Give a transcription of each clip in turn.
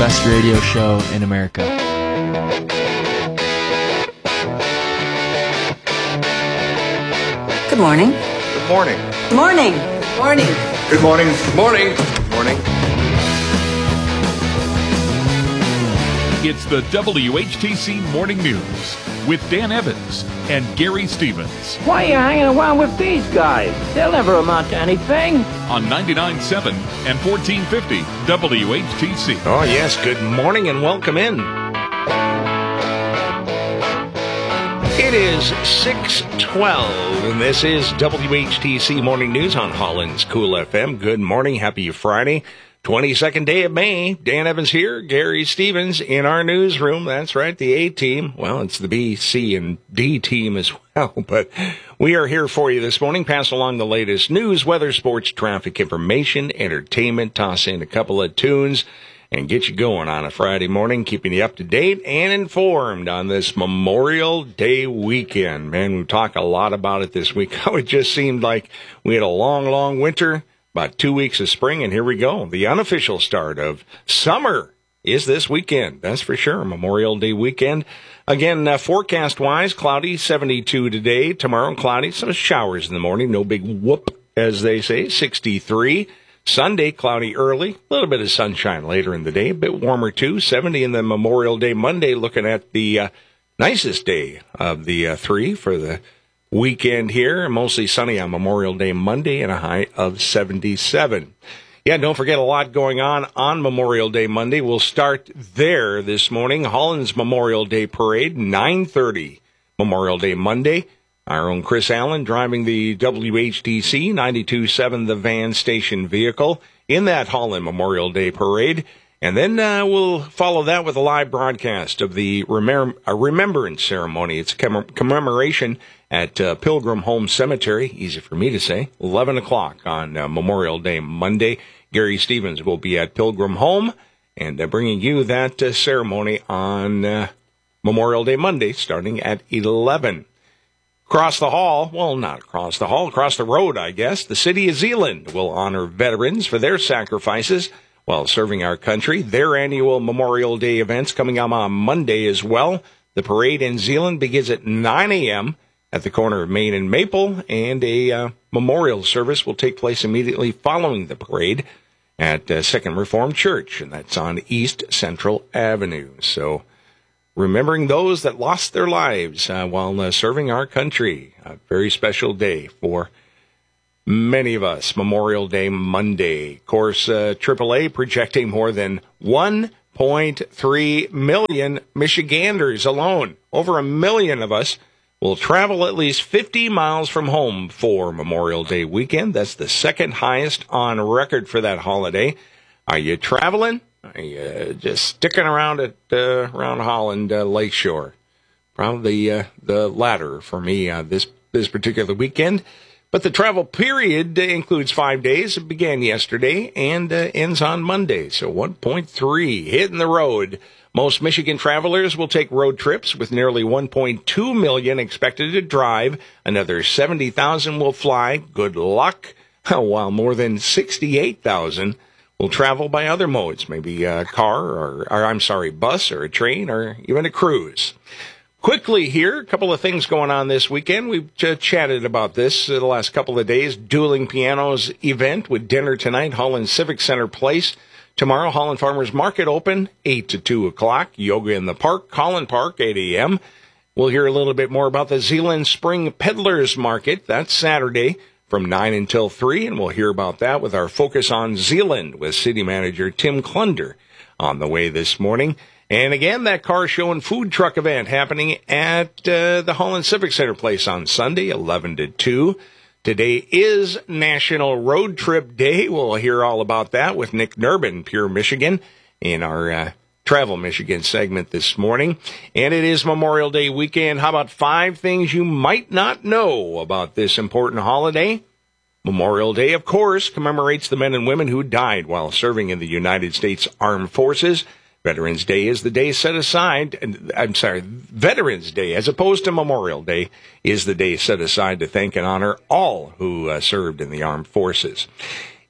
best radio show in America. Good morning. Good morning. Good morning. Good morning. Good morning. Good morning. Good morning. It's the WHTC Morning News with Dan Evans and Gary Stevens. Why are you hanging around with these guys? They'll never amount to anything. On 99.7 and 1450 WHTC. Oh, yes. Good morning and welcome in. It is 6:12, and this is WHTC Morning News on Holland's Cool FM. Good morning. Happy Friday. 22nd day of May. Dan Evans here, Gary Stevens in our newsroom. That's right, the A team. Well, it's the B, C, and D team as well, but we are here for you this morning. Pass along the latest news, weather, sports, traffic information, entertainment, toss in a couple of tunes, and get you going on a Friday morning, keeping you up to date and informed on this Memorial Day weekend. Man, we've talked a lot about it this week. How it just seemed like we had a long, long winter. About 2 weeks of spring, and here we go. The unofficial start of summer is this weekend. That's for sure. Memorial Day weekend. Again, forecast-wise, cloudy, 72 today. Tomorrow, cloudy, some showers in the morning. No big whoop, as they say, 63. Sunday, cloudy early. A little bit of sunshine later in the day. A bit warmer, too. 70 in the Memorial Day Monday, looking at the nicest day of the three for the weekend here, mostly sunny on Memorial Day Monday and a high of 77. Yeah, don't forget a lot going on Memorial Day Monday. We'll start there this morning. Holland's Memorial Day Parade, 9:30 Memorial Day Monday. Our own Chris Allen driving the WHTC 92.7, the van station vehicle in that Holland Memorial Day Parade. And then we'll follow that with a live broadcast of the remembrance ceremony. It's a commemoration at Pilgrim Home Cemetery, easy for me to say, 11 o'clock on Memorial Day Monday. Gary Stevens will be at Pilgrim Home and bringing you that ceremony on Memorial Day Monday, starting at 11. Across the hall, well, not across the hall, across the road, I guess, the City of Zeeland will honor veterans for their sacrifices while serving our country. Their annual Memorial Day events coming up on Monday as well. The parade in Zeeland begins at 9 a.m. at the corner of Main and Maple, and a memorial service will take place immediately following the parade at Second Reformed Church, and that's on East Central Avenue. So remembering those that lost their lives while serving our country. A very special day for many of us. Memorial Day Monday. Of course, AAA projecting more than 1.3 million Michiganders alone. Over 1 million of us will travel at least 50 miles from home for Memorial Day weekend. That's the second highest on record for that holiday. Are you traveling? Are you just sticking around at around Holland Lakeshore? Probably the latter for me this particular weekend. But the travel period includes 5 days. It began yesterday and ends on Monday. So 1.3 hitting the road. Most Michigan travelers will take road trips, with nearly 1.2 million expected to drive. Another 70,000 will fly. Good luck. While more than 68,000 will travel by other modes, maybe a car or bus or a train or even a cruise. Quickly here, a couple of things going on this weekend. We've chatted about this the last couple of days. Dueling Pianos event with dinner tonight, Holland Civic Center Place. Tomorrow, Holland Farmers Market open, 8 to 2 o'clock. Yoga in the Park, Holland Park, 8 a.m. We'll hear a little bit more about the Zeeland Spring Peddlers Market. That's Saturday from 9 until 3, and we'll hear about that with our Focus on Zeeland with City Manager Tim Clunder on the way this morning. And again, that car show and food truck event happening at the Holland Civic Center Place on Sunday, 11 to 2. Today is National Road Trip Day. We'll hear all about that with Nick Nurbin, Pure Michigan, in our Travel Michigan segment this morning. And it is Memorial Day weekend. How about 5 things you might not know about this important holiday? Memorial Day, of course, commemorates the men and women who died while serving in the United States Armed Forces. Veterans Day is the day set aside, Veterans Day, as opposed to Memorial Day, is the day set aside to thank and honor all who served in the armed forces.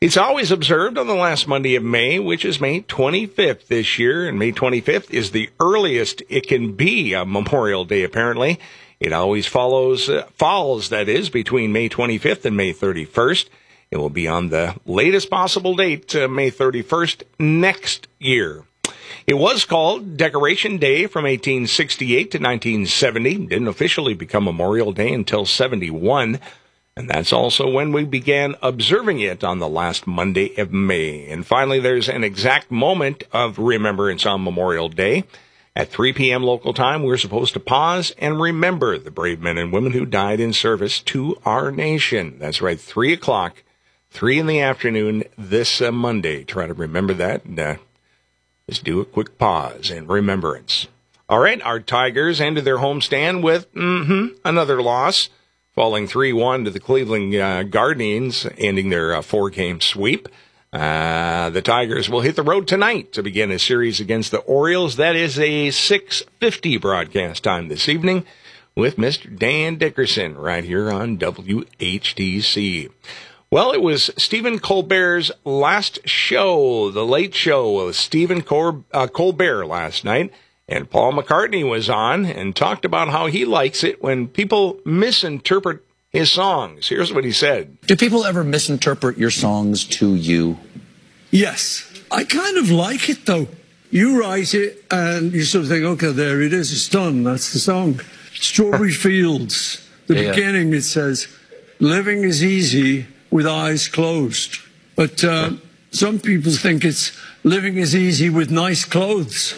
It's always observed on the last Monday of May, which is May 25th this year, and May 25th is the earliest it can be a Memorial Day, apparently. It always falls, that is, between May 25th and May 31st. It will be on the latest possible date, May 31st next year. It was called Decoration Day from 1868 to 1970. Didn't officially become Memorial Day until 71. And that's also when we began observing it on the last Monday of May. And finally, there's an exact moment of remembrance on Memorial Day. At 3 p.m. local time, we're supposed to pause and remember the brave men and women who died in service to our nation. That's right, 3 o'clock, 3 in the afternoon this Monday. Try to remember that and just do a quick pause in remembrance. All right, our Tigers ended their homestand with another loss, falling 3-1 to the Cleveland Guardians, ending their 4-game sweep. The Tigers will hit the road tonight to begin a series against the Orioles. That is a 6:50 broadcast time this evening with Mr. Dan Dickerson right here on WHTC. Well, it was Stephen Colbert's last show, The Late Show with Stephen Colbert last night. And Paul McCartney was on and talked about how he likes it when people misinterpret his songs. Here's what he said. Do people ever misinterpret your songs to you? Yes. I kind of like it, though. You write it and you sort of think, okay, there it is. It's done. That's the song. Strawberry Fields. The beginning, it says, living is easy with eyes closed. But some people think it's living is easy with nice clothes.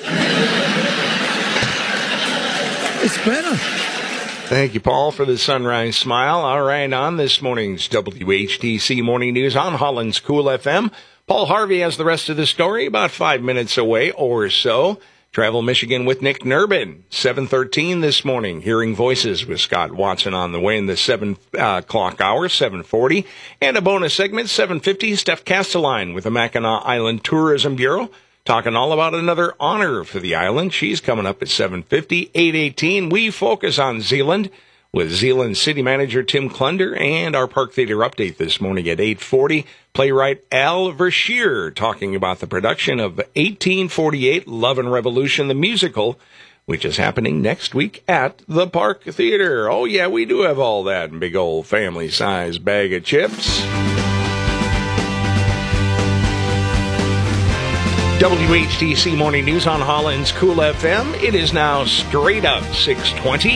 It's better. Thank you, Paul, for the sunrise smile. All right, on this morning's WHTC Morning News on Holland's Cool FM, Paul Harvey has the rest of the story about 5 minutes away or so. Travel Michigan with Nick Nurbin, 7:13 this morning. Hearing Voices with Scott Watson on the way in the 7 o'clock hour, 7:40. And a bonus segment, 7:50, Steph Castelline with the Mackinac Island Tourism Bureau. Talking all about another honor for the island. She's coming up at 7:50, 8:18. We focus on Zeeland with Zeeland City Manager Tim Klunder and our Park Theater update this morning at 8:40. Playwright Al Verschier talking about the production of 1848 Love and Revolution, the musical, which is happening next week at the Park Theater. Oh, yeah, we do have all that in big old family-sized bag of chips. WHTC Morning News on Holland's Cool FM. It is now straight up 6:20.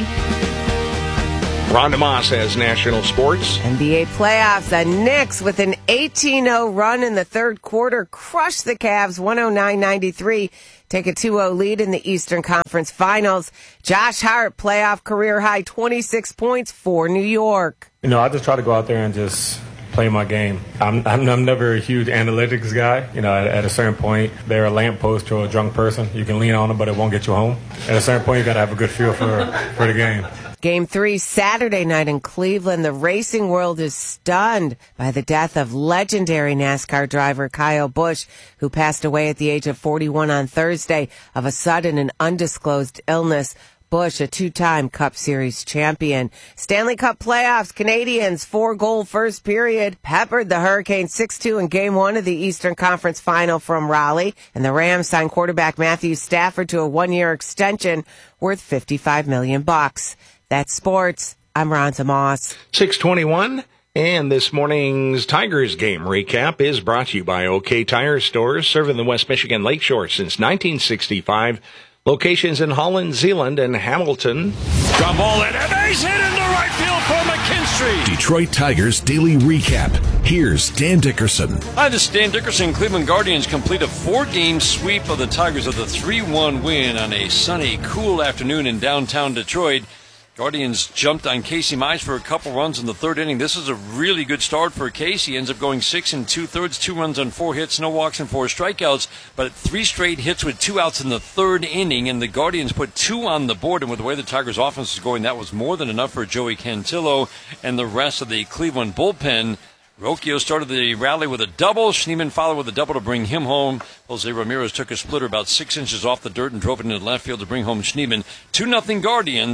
Rhonda Moss has national sports. NBA playoffs. The Knicks, with an 18-0 run in the third quarter, crushed the Cavs 109-93. Take a 2-0 lead in the Eastern Conference Finals. Josh Hart, playoff career high 26 points for New York. You know, I just try to go out there and just play my game. I'm never a huge analytics guy. You know, at a certain point, they're a lamppost or a drunk person. You can lean on them, but it won't get you home. At a certain point, you got to have a good feel for the game. Game 3 Saturday night in Cleveland. The racing world is stunned by the death of legendary NASCAR driver Kyle Busch, who passed away at the age of 41 on Thursday of a sudden and undisclosed illness. Busch, a two-time Cup Series champion. Stanley Cup playoffs, Canadians 4-goal first period peppered the Hurricanes 6-2 in Game 1 of the Eastern Conference Final from Raleigh. And the Rams signed quarterback Matthew Stafford to a one-year extension worth $55 million. That's sports. I'm Rhonda Moss. 6:21. And this morning's Tigers game recap is brought to you by OK Tire Stores, serving the West Michigan Lakeshore since 1965. Locations in Holland, Zeeland, and Hamilton. Ground ball and a base hit into right field for McKinstry. Detroit Tigers Daily Recap. Here's Dan Dickerson. Hi, this is Dan Dickerson. Cleveland Guardians complete a 4-game sweep of the Tigers with a 3-1 win on a sunny, cool afternoon in downtown Detroit. Guardians jumped on Casey Mize for a couple runs in the third inning. This is a really good start for Casey. Ends up going 6 2/3, 2 runs on 4 hits, no walks and 4 strikeouts, but 3 straight hits with 2 outs in the third inning, and the Guardians put 2 on the board, and with the way the Tigers' offense is going, that was more than enough for Joey Cantillo and the rest of the Cleveland bullpen. Rocchio started the rally with a double. Schneemann followed with a double to bring him home. Jose Ramirez took a splitter about 6 inches off the dirt and drove it into left field to bring home Schneemann. 2-0 Guardians.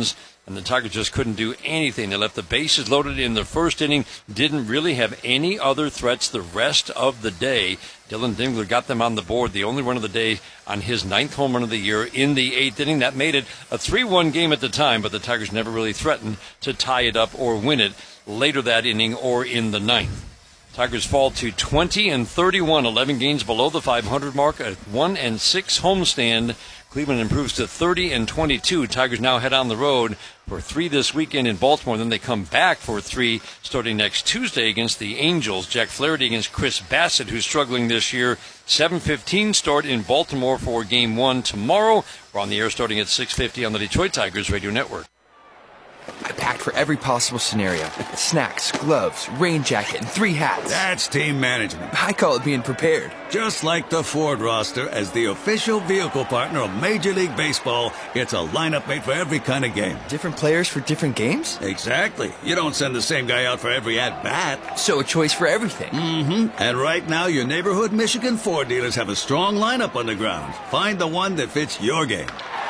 and the Tigers just couldn't do anything. They left the bases loaded in the first inning, didn't really have any other threats the rest of the day. Dylan Dingler got them on the board, the only run of the day on his 9th home run of the year in the 8th inning. That made it a 3-1 game at the time, but the Tigers never really threatened to tie it up or win it later that inning or in the 9th. Tigers fall to 20-31, 11 games below the 500 mark, a 1-6 homestand. Cleveland improves to 30-22. Tigers now head on the road for 3 this weekend in Baltimore. Then they come back for 3 starting next Tuesday against the Angels. Jack Flaherty against Chris Bassett, who's struggling this year. 7:15 start in Baltimore for Game 1 tomorrow. We're on the air starting at 6:50 on the Detroit Tigers Radio Network. I packed for every possible scenario. Snacks, gloves, rain jacket, and 3 hats. That's team management. I call it being prepared. Just like the Ford roster, as the official vehicle partner of Major League Baseball, it's a lineup made for every kind of game. Different players for different games? Exactly. You don't send the same guy out for every at-bat. So a choice for everything. Mm-hmm. And right now, your neighborhood Michigan Ford dealers have a strong lineup on the ground. Find the one that fits your game.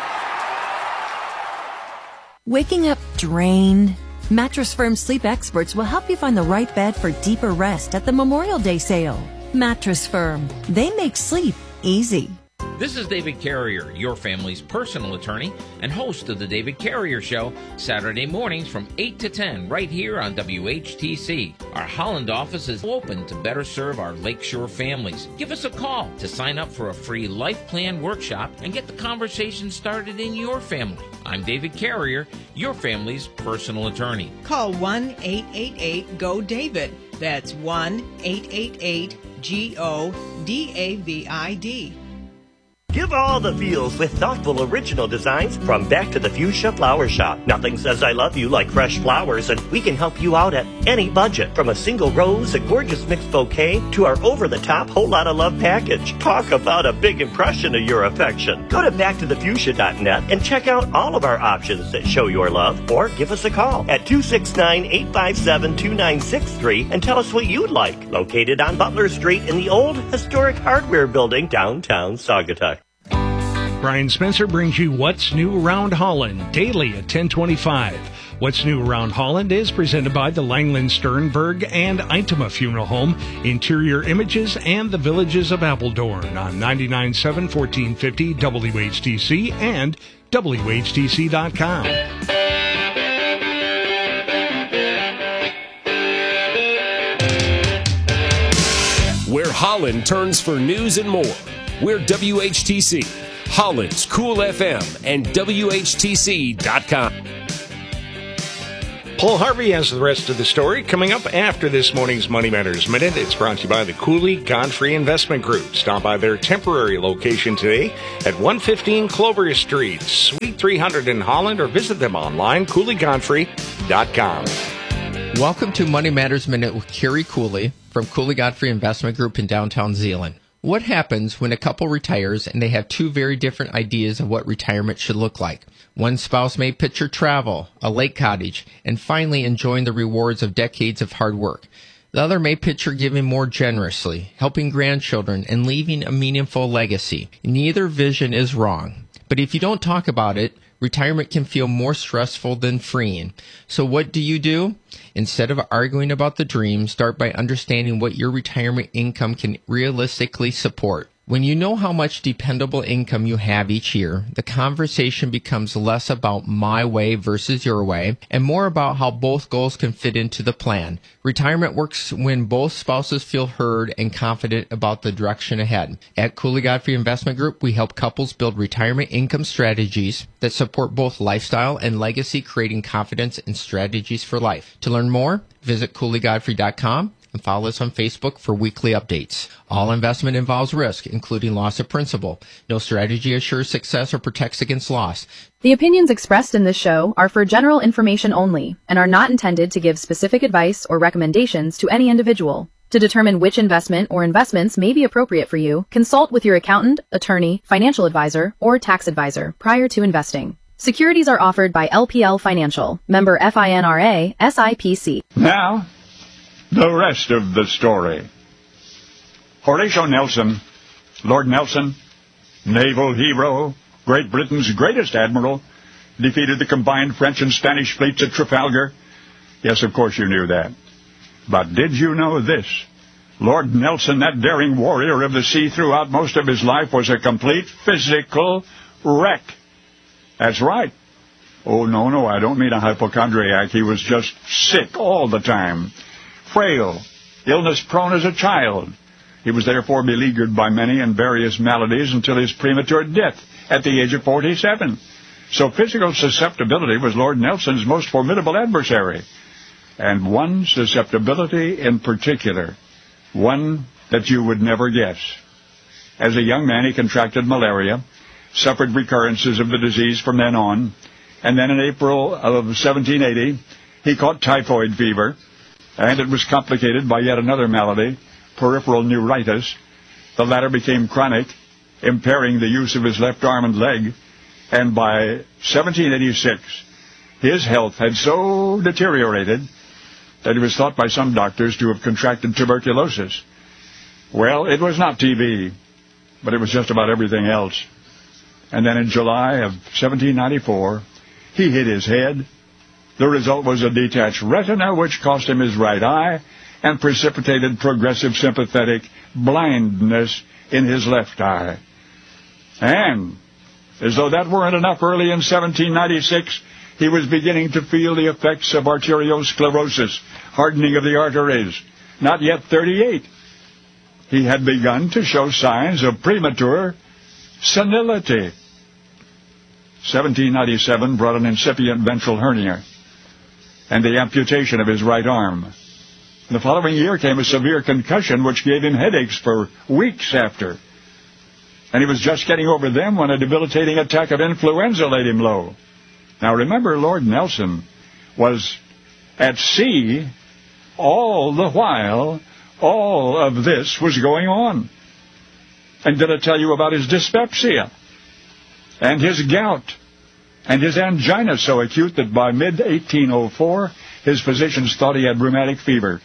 Waking up drained? Mattress Firm sleep experts will help you find the right bed for deeper rest at the Memorial Day sale. Mattress Firm. They make sleep easy. This is David Carrier, your family's personal attorney and host of the David Carrier Show, Saturday mornings from 8 to 10 right here on WHTC. Our Holland office is open to better serve our Lakeshore families. Give us a call to sign up for a free life plan workshop and get the conversation started in your family. I'm David Carrier, your family's personal attorney. Call 1-888-GO-DAVID. That's 1-888-GO-DAVID. Give all the feels with thoughtful original designs from Back to the Fuchsia Flower Shop. Nothing says I love you like fresh flowers, and we can help you out at any budget. From a single rose, a gorgeous mixed bouquet, to our over-the-top whole lot of love package. Talk about a big impression of your affection. Go to backtothefuchsia.net and check out all of our options that show your love, or give us a call at 269-857-2963 and tell us what you'd like. Located on Butler Street in the old historic hardware building downtown Saugatuck. Brian Spencer brings you What's New Around Holland, daily at 10:25. What's New Around Holland is presented by the Langland Sternberg and Itema Funeral Home, Interior Images, and the Villages of Appledorn on 99.7 1450 WHTC and WHTC.com. Where Holland turns for news and more. We're WHTC, Holland's Cool FM, and WHTC.com. Paul Harvey has the rest of the story coming up after this morning's Money Matters Minute. It's brought to you by the Cooley Godfrey Investment Group. Stop by their temporary location today at 115 Clover Street, Suite 300 in Holland, or visit them online, CooleyGodfrey.com. Welcome to Money Matters Minute with Kerry Cooley from Cooley Godfrey Investment Group in downtown Zeeland. What happens when a couple retires and they have two very different ideas of what retirement should look like? One spouse may picture travel, a lake cottage, and finally enjoying the rewards of decades of hard work. The other may picture giving more generously, helping grandchildren, and leaving a meaningful legacy. Neither vision is wrong. But if you don't talk about it, retirement can feel more stressful than freeing. So what do? Instead of arguing about the dream, start by understanding what your retirement income can realistically support. When you know how much dependable income you have each year, the conversation becomes less about my way versus your way, and more about how both goals can fit into the plan. Retirement works when both spouses feel heard and confident about the direction ahead. At Cooley Godfrey Investment Group, we help couples build retirement income strategies that support both lifestyle and legacy, creating confidence and strategies for life. To learn more, visit CooleyGodfrey.com. and follow us on Facebook for weekly updates. All investment involves risk, including loss of principal. No strategy assures success or protects against loss. The opinions expressed in this show are for general information only and are not intended to give specific advice or recommendations to any individual. To determine which investment or investments may be appropriate for you, consult with your accountant, attorney, financial advisor, or tax advisor prior to investing. Securities are offered by LPL Financial, member FINRA, SIPC. Now, the rest of the story. Horatio Nelson, Lord Nelson, naval hero, Great Britain's greatest admiral, defeated the combined French and Spanish fleets at Trafalgar? Yes, of course you knew that. But did you know this? Lord Nelson, that daring warrior of the sea throughout most of his life, was a complete physical wreck. That's right. Oh, no, I don't mean a hypochondriac. He was just sick all the time. Frail, illness-prone as a child. He was therefore beleaguered by many and various maladies until his premature death at the age of 47. So physical susceptibility was Lord Nelson's most formidable adversary. And one susceptibility in particular, one that you would never guess. As a young man, he contracted malaria, suffered recurrences of the disease from then on, and then in April of 1780, he caught typhoid fever, and it was complicated by yet another malady, peripheral neuritis. The latter became chronic, impairing the use of his left arm and leg, and by 1786, his health had so deteriorated that he was thought by some doctors to have contracted tuberculosis. Well, it was not TB, but it was just about everything else. And then in July of 1794, he hit his head. The result was a detached retina, which cost him his right eye and precipitated progressive sympathetic blindness in his left eye. And, as though that weren't enough, early in 1796, he was beginning to feel the effects of arteriosclerosis, hardening of the arteries. Not yet 38. He had begun to show signs of premature senility. 1797 brought an incipient ventral hernia and the amputation of his right arm. The following year came a severe concussion which gave him headaches for weeks after. And he was just getting over them when a debilitating attack of influenza laid him low. Now remember, Lord Nelson was at sea all the while all of this was going on. And did I tell you about his dyspepsia and his gout and his angina so acute that by mid-1804 his physicians thought he had rheumatic fever?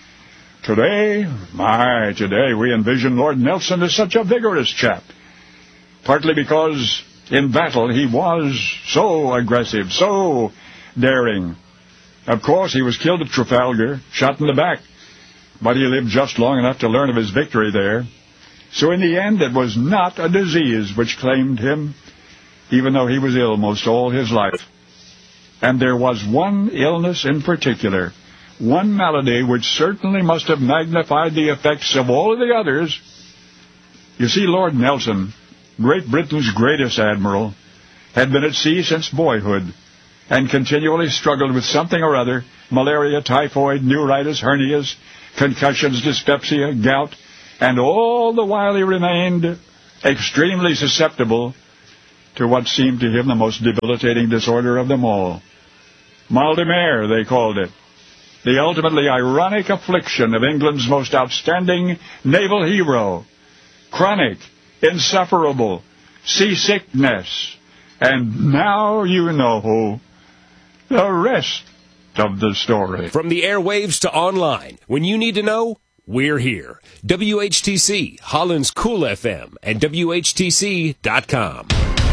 Today we envision Lord Nelson as such a vigorous chap, partly because in battle he was so aggressive, so daring. Of course, he was killed at Trafalgar, shot in the back, but he lived just long enough to learn of his victory there. So in the end, it was not a disease which claimed him, even though he was ill most all his life. And there was one illness in particular, one malady which certainly must have magnified the effects of all of the others. You see, Lord Nelson, Great Britain's greatest admiral, had been at sea since boyhood and continually struggled with something or other, malaria, typhoid, neuritis, hernias, concussions, dyspepsia, gout, and all the while he remained extremely susceptible to what seemed to him the most debilitating disorder of them all. Mal de mer, they called it. The ultimately ironic affliction of England's most outstanding naval hero. Chronic, insufferable, seasickness. And now you know the rest of the story. From the airwaves to online, when you need to know, we're here. WHTC, Holland's Cool FM, and WHTC.com.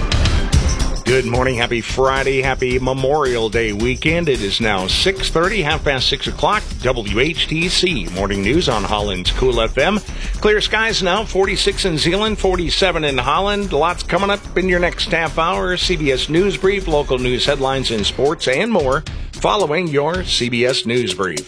Good morning. Happy Friday. Happy Memorial Day weekend. It is now 6:30, 6:30 o'clock. WHTC Morning News on Holland's Cool FM. Clear skies now, 46 in Zeeland, 47 in Holland. Lots coming up in your next half hour. CBS News Brief, local news headlines and sports, and more following your CBS News Brief.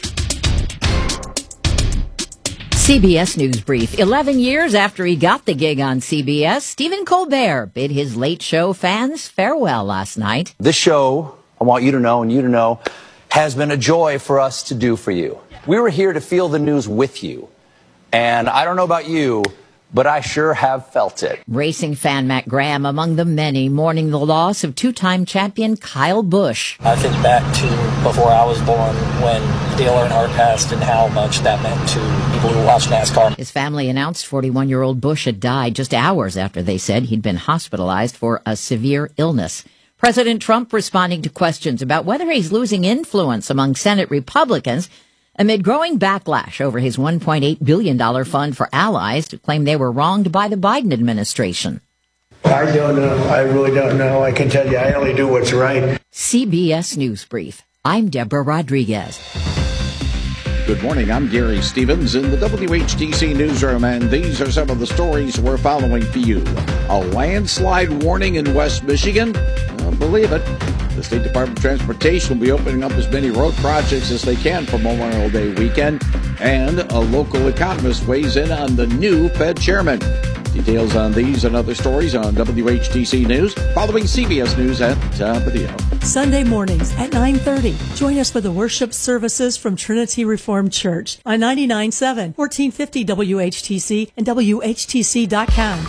CBS News Brief. 11 years after he got the gig on CBS, Stephen Colbert bid his Late Show fans farewell last night. This show, I want you to know and you to know, has been a joy for us to do for you. We were here to feel the news with you. And I don't know about you, but I sure have felt it. Racing fan Matt Graham among the many mourning the loss of two-time champion Kyle Busch. I think back to before I was born when Dale Earnhardt passed and how much that meant to people who watch NASCAR. His family announced 41-year-old Busch had died just hours after they said he'd been hospitalized for a severe illness. President Trump responding to questions about whether he's losing influence among Senate Republicans amid growing backlash over his $1.8 billion fund for allies who claim they were wronged by the Biden administration. I don't know. I really don't know. I can tell you, I only do what's right. CBS News Brief. I'm Deborah Rodriguez. Good morning. I'm Gary Stevens in the WHTC newsroom, and these are some of the stories we're following for you. A landslide warning in West Michigan? Believe it. The State Department of Transportation will be opening up as many road projects as they can for Memorial Day weekend, and a local economist weighs in on the new Fed chairman. Details on these and other stories on WHTC News, following CBS News at top of the hour. Sunday mornings at 9:30. Join us for the worship services from Trinity Reformed Church on 99.7, 1450 WHTC and WHTC.com.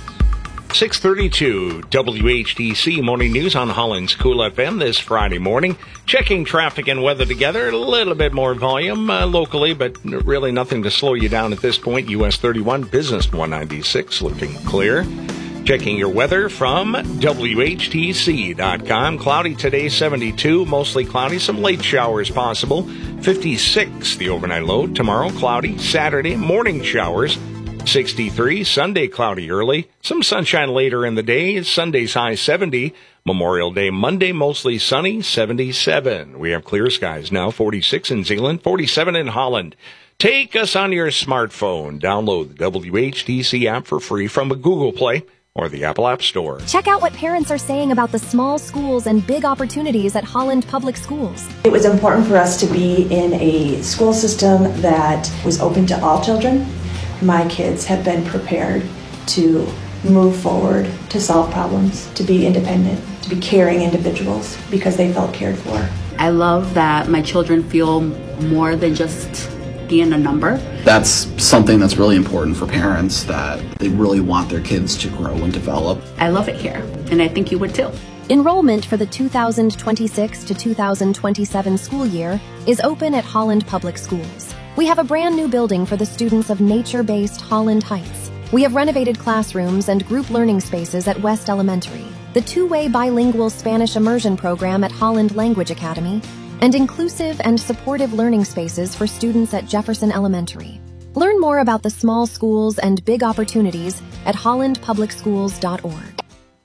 6:32 WHTC Morning News on Holland's Cool FM this Friday morning. Checking traffic and weather together. A little bit more volume locally, but really nothing to slow you down at this point. US 31, Business 196, looking clear. Checking your weather from WHTC.com. Cloudy today, 72. Mostly cloudy. Some late showers possible. 56, the overnight low. Tomorrow, cloudy. Saturday, morning showers. 63, Sunday cloudy early, some sunshine later in the day. Sunday's high 70. Memorial Day Monday mostly sunny, 77. We have clear skies now, 46 in Zeeland, 47 in Holland. Take us on your smartphone. Download the WHTC app for free from the Google Play or the Apple App Store. Check out what parents are saying about the small schools and big opportunities at Holland Public Schools. It was important for us to be in a school system that was open to all children. My kids have been prepared to move forward, to solve problems, to be independent, to be caring individuals because they felt cared for. I love that my children feel more than just being a number. That's something that's really important for parents, that they really want their kids to grow and develop. I love it here, and I think you would too. Enrollment for the 2026 to 2027 school year is open at Holland Public Schools. We have a brand new building for the students of nature-based Holland Heights. We have renovated classrooms and group learning spaces at West Elementary, the two-way bilingual Spanish immersion program at Holland Language Academy, and inclusive and supportive learning spaces for students at Jefferson Elementary. Learn more about the small schools and big opportunities at hollandpublicschools.org.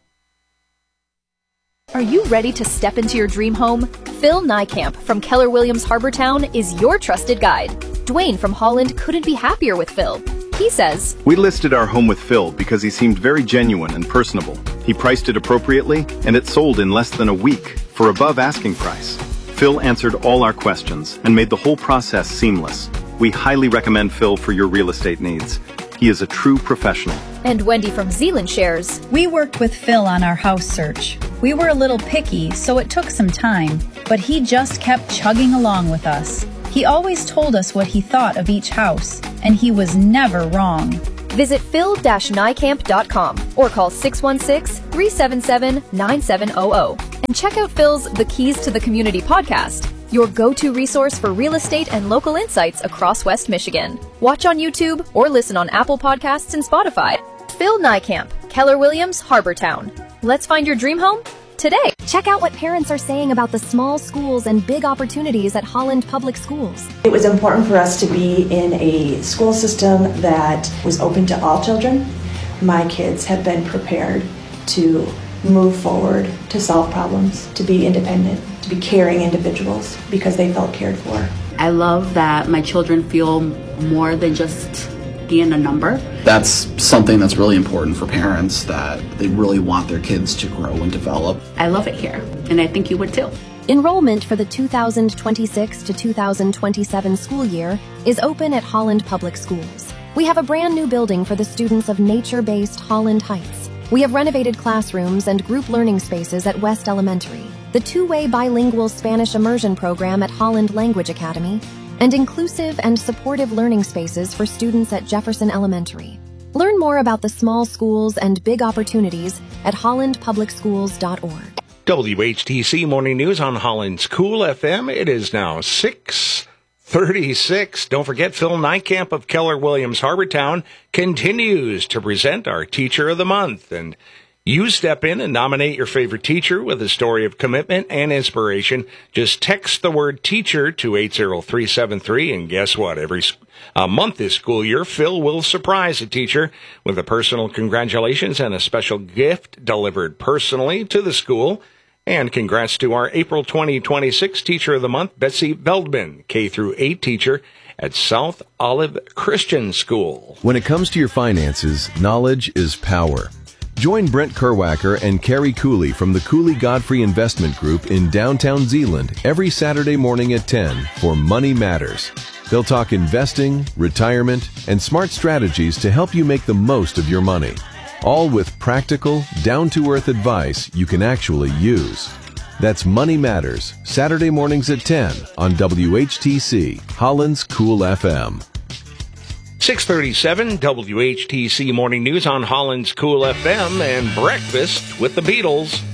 Are you ready to step into your dream home? Phil Niekamp from Keller Williams Harbortown is your trusted guide. Dwayne from Holland couldn't be happier with Phil. He says, "We listed our home with Phil because he seemed very genuine and personable. He priced it appropriately, and it sold in less than a week for above asking price. Phil answered all our questions and made the whole process seamless. We highly recommend Phil for your real estate needs. He is a true professional." And Wendy from Zeeland shares, "We worked with Phil on our house search. We were a little picky, so it took some time, but he just kept chugging along with us. He always told us what he thought of each house, and he was never wrong." Visit phil-niekamp.com or call 616-377-9700 and check out Phil's The Keys to the Community podcast, your go-to resource for real estate and local insights across West Michigan. Watch on YouTube or listen on Apple Podcasts and Spotify. Phil Niekamp, Keller Williams, Harbortown. Let's find your dream home today. Check out what parents are saying about the small schools and big opportunities at Holland Public Schools. It was important for us to be in a school system that was open to all children. My kids have been prepared to move forward, to solve problems, to be independent, to be caring individuals because they felt cared for. I love that my children feel more than just being a number. That's something that's really important for parents, that they really want their kids to grow and develop. I love it here, and I think you would too. Enrollment for the 2026 to 2027 school year is open at Holland Public Schools. We have a brand new building for the students of nature-based Holland Heights. We have renovated classrooms and group learning spaces at West Elementary, the two-way bilingual Spanish immersion program at Holland Language Academy, and inclusive and supportive learning spaces for students at Jefferson Elementary. Learn more about the small schools and big opportunities at hollandpublicschools.org. WHTC Morning News on Holland's Cool FM. It is now 6:36. Don't forget, Phil Niekamp of Keller Williams Harbortown continues to present our Teacher of the Month. And You step in and nominate your favorite teacher with a story of commitment and inspiration. Just text the word teacher to 80373, and guess what? Every month this school year, Phil will surprise a teacher with a personal congratulations and a special gift delivered personally to the school. And congrats to our April 2026 Teacher of the Month, Betsy Veldman, K-8 teacher at South Olive Christian School. When it comes to your finances, knowledge is power. Join Brent Kerwacker and Carrie Cooley from the Cooley Godfrey Investment Group in downtown Zeeland every Saturday morning at 10 for Money Matters. They'll talk investing, retirement, and smart strategies to help you make the most of your money. All with practical, down-to-earth advice you can actually use. That's Money Matters, Saturday mornings at 10 on WHTC, Holland's Cool FM. 637 WHTC Morning News on Holland's Cool FM and Breakfast with the Beatles.